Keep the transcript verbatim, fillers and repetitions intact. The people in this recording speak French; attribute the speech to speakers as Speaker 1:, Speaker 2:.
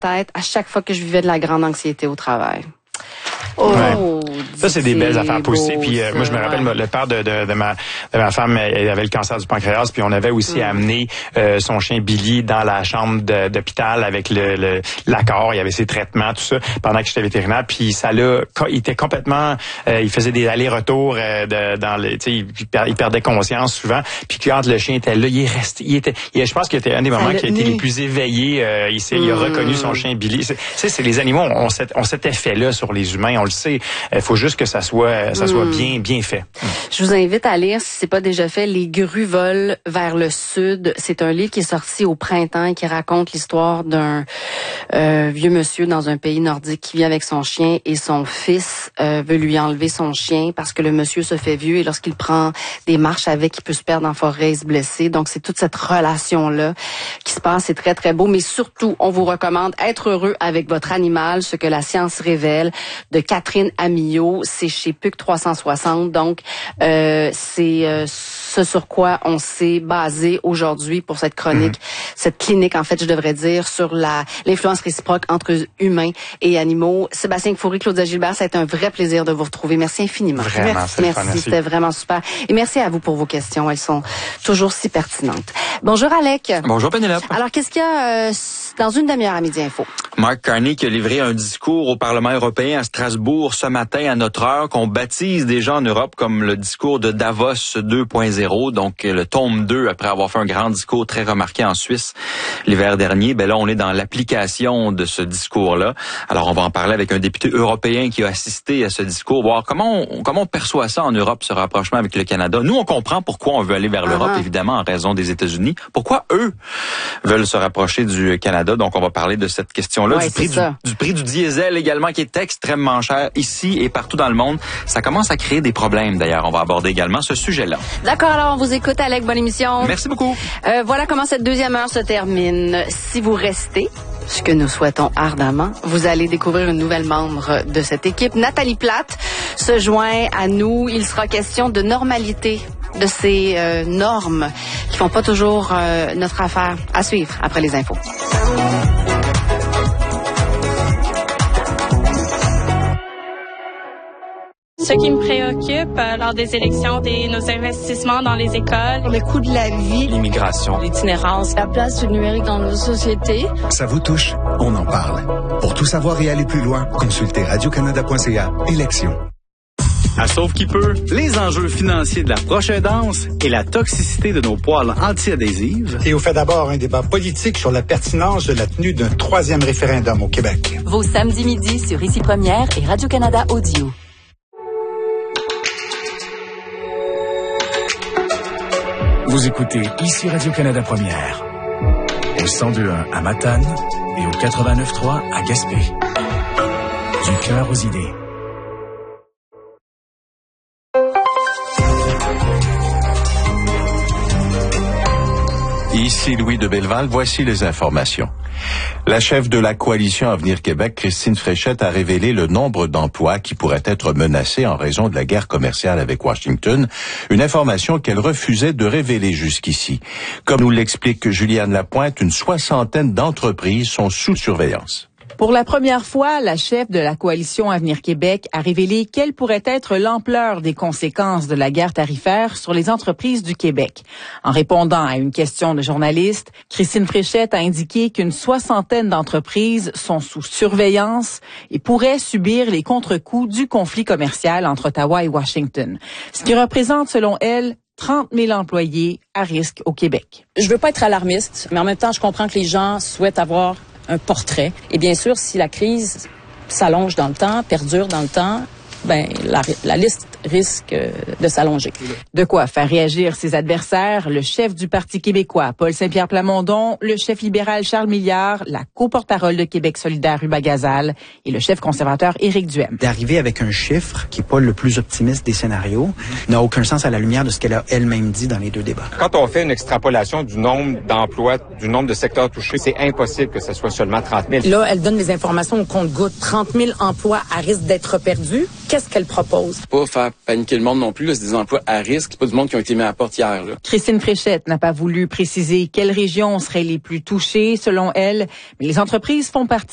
Speaker 1: tête à chaque fois que je vivais de la grande anxiété au travail. Oh,
Speaker 2: ouais. Ça, c'est des belles affaires poussées. Puis euh, moi, je me rappelle, ouais. le père de, de, de, ma, de ma femme, elle avait le cancer du pancréas, puis on avait aussi mm. amené euh, son chien Billy dans la chambre de, d'hôpital avec le, le l'accord. Il y avait ses traitements, tout ça, pendant que j'étais vétérinaire. Puis ça l'a, il était complètement, euh, il faisait des allers-retours euh, de, dans le, tu sais, il, il perdait conscience souvent. Puis quand le chien était là, il est resté, il était, il, je pense qu'il était un des moments qui a été les plus éveillés. Euh, il s'est, mm. il a reconnu son chien Billy. Tu sais, c'est les animaux, on, on, cet, on cet effet-là sur les humains. On le sait. Il faut juste que ça soit, ça soit mmh. bien, bien fait.
Speaker 1: Je vous invite à lire, si c'est pas déjà fait, Les grues volent vers le sud. C'est un livre qui est sorti au printemps et qui raconte l'histoire d'un euh, vieux monsieur dans un pays nordique qui vit avec son chien et son fils euh, veut lui enlever son chien parce que le monsieur se fait vieux et lorsqu'il prend des marches avec, il peut se perdre en forêt et se blesser. Donc, c'est toute cette relation-là qui se passe. C'est très, très beau. Mais surtout, on vous recommande Être heureux avec votre animal, ce que la science révèle, de Catherine Amillot. C'est chez P U C trois cent soixante. Donc, euh, c'est euh, ce sur quoi on s'est basé aujourd'hui pour cette chronique, mmh. cette clinique, en fait, je devrais dire, sur la l'influence réciproque entre humains et animaux. Sébastien Foury, Claudia Gilbert, ça a été un vrai plaisir de vous retrouver. Merci infiniment.
Speaker 2: Vraiment,
Speaker 1: merci, merci, merci. C'était vraiment super. Et merci à vous pour vos questions. Elles sont toujours si pertinentes. Bonjour, Alec.
Speaker 3: Bonjour, Pénélope.
Speaker 1: Alors, qu'est-ce qu'il y a euh, dans une demi-heure à Midi Info?
Speaker 3: Mark Carney qui a livré un discours au Parlement européen à Strasbourg ce matin à notre heure, qu'on baptise déjà en Europe comme le discours de Davos deux point zéro, donc le tome deux, après avoir fait un grand discours très remarqué en Suisse l'hiver dernier. Ben là, on est dans l'application de ce discours-là. Alors, on va en parler avec un député européen qui a assisté à ce discours, voir comment on, comment on perçoit ça en Europe, ce rapprochement avec le Canada. Nous, on comprend pourquoi on veut aller vers l'Europe, uh-huh. évidemment, en raison des États-Unis. Pourquoi eux veulent se rapprocher du Canada? Donc, on va parler de cette question-là,
Speaker 1: ouais,
Speaker 3: du prix du, du prix du diesel également, qui est extrêmement cher ici et partout dans le monde. Ça commence à créer des problèmes, d'ailleurs. On va aborder également ce sujet-là.
Speaker 1: D'accord, alors on vous écoute, Alec. Bonne émission.
Speaker 3: Merci beaucoup.
Speaker 1: Euh, voilà comment cette deuxième heure se termine. Si vous restez, ce que nous souhaitons ardemment, vous allez découvrir une nouvelle membre de cette équipe. Nathalie Plate se joint à nous. Il sera question de normalité, de ces euh, normes qui font pas toujours euh, notre affaire. À suivre après les infos.
Speaker 4: Ce qui me préoccupe euh, lors des élections, c'est nos investissements dans les écoles,
Speaker 5: le coût de la vie,
Speaker 4: l'immigration, l'itinérance,
Speaker 5: la place du numérique dans nos sociétés.
Speaker 6: Ça vous touche? On en parle. Pour tout savoir et aller plus loin, consultez radio canada point c a. Élections.
Speaker 7: À Sauve qui peut, les enjeux financiers de la prochaine danse et la toxicité de nos poêles anti-adhésives.
Speaker 8: Et on fait d'abord un débat politique sur la pertinence de la tenue d'un troisième référendum au Québec.
Speaker 9: Vos samedis midi sur Ici Première et Radio-Canada Audio.
Speaker 10: Vous écoutez Ici Radio-Canada Première, au cent deux point un à Matane et au quatre-vingt-neuf point trois à Gaspé. Du cœur aux idées.
Speaker 11: Ici Louis de Belleval, voici les informations. La chef de la coalition Avenir Québec, Christine Fréchette, a révélé le nombre d'emplois qui pourraient être menacés en raison de la guerre commerciale avec Washington, une information qu'elle refusait de révéler jusqu'ici. Comme nous l'explique Juliane Lapointe, une soixantaine d'entreprises sont sous surveillance.
Speaker 12: Pour la première fois, la chef de la coalition Avenir Québec a révélé quelle pourrait être l'ampleur des conséquences de la guerre tarifaire sur les entreprises du Québec. En répondant à une question de journaliste, Christine Fréchette a indiqué qu'une soixantaine d'entreprises sont sous surveillance et pourraient subir les contre-coups du conflit commercial entre Ottawa et Washington, ce qui représente, selon elle, trente mille employés à risque au Québec.
Speaker 13: Je veux pas être alarmiste, mais en même temps, je comprends que les gens souhaitent avoir un portrait. Et bien sûr, si la crise s'allonge dans le temps, perdure dans le temps, ben la, la liste risque de s'allonger.
Speaker 12: De quoi faire réagir ses adversaires, le chef du Parti québécois, Paul Saint-Pierre Plamondon, le chef libéral Charles Milliard, la co-porte-parole de Québec solidaire, Ruba Gazal, et le chef conservateur Éric Duhem.
Speaker 14: D'arriver avec un chiffre qui n'est pas le plus optimiste des scénarios n'a aucun sens à la lumière de ce qu'elle a elle-même dit dans les deux débats.
Speaker 15: Quand on fait une extrapolation du nombre d'emplois, du nombre de secteurs touchés, c'est impossible que ce soit seulement trente mille.
Speaker 16: Là, elle donne les informations au compte-gouttes. trente mille emplois à risque d'être perdus. Qu'est-ce qu'elle propose?
Speaker 17: Pas faire paniquer le monde non plus, là, c'est des emplois à risque, c'est pas du monde qui ont été mis à la porte hier. Là.
Speaker 12: Christine Fréchette n'a pas voulu préciser quelles régions seraient les plus touchées selon elle, mais les entreprises font partie